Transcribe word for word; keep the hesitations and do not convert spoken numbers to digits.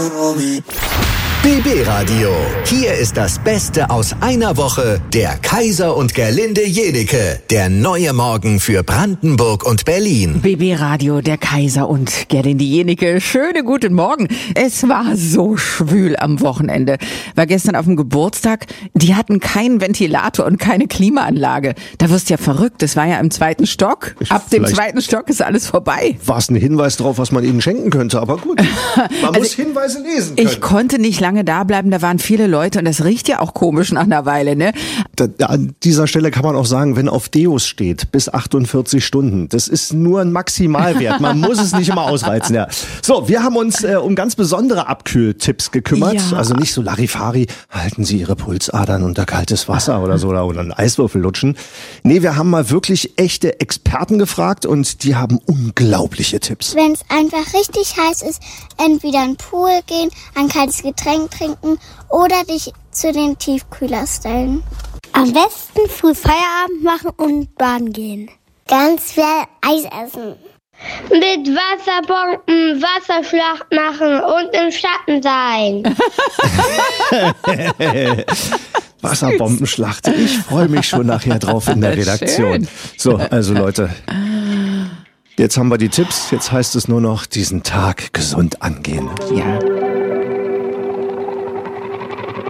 B B Radio. Hier ist das Beste aus einer Woche. Der Kaiser und Gerlinde Jenike. Der neue Morgen für Brandenburg und Berlin. B B Radio, der Kaiser und Gerlinde Jenike. Schönen guten Morgen. Es war so schwül am Wochenende. War gestern auf dem Geburtstag. Die hatten keinen Ventilator und keine Klimaanlage. Da wirst du ja verrückt. Das war ja im zweiten Stock. Ich Ab dem zweiten Stock ist alles vorbei. War es ein Hinweis drauf, was man ihnen schenken könnte, aber gut. Man Also, muss Hinweise lesen können. Ich konnte nicht lange da bleiben, da waren viele Leute und das riecht ja auch komisch nach einer Weile, ne? Da, an dieser Stelle kann man auch sagen, wenn auf Deos steht, bis achtundvierzig Stunden, das ist nur ein Maximalwert. Man muss es nicht immer ausreizen, ja. So, wir haben uns äh, um ganz besondere Abkühltipps gekümmert. Ja. Also nicht so Larifari, halten Sie Ihre Pulsadern unter kaltes Wasser oder so oder, oder einen Eiswürfel lutschen. Nee, wir haben mal wirklich echte Experten gefragt und die haben unglaubliche Tipps. Wenn es einfach richtig heiß ist, entweder in den Pool gehen, ein kaltes Getränk trinken oder dich zu den Tiefkühler stellen. Am besten früh Feierabend machen und baden gehen. Ganz viel Eis essen. Mit Wasserbomben Wasserschlacht machen und im Schatten sein. Wasserbombenschlacht. Ich freue mich schon nachher drauf in der Redaktion. Schön. So, also Leute, jetzt haben wir die Tipps. Jetzt heißt es nur noch, diesen Tag gesund angehen. Ja.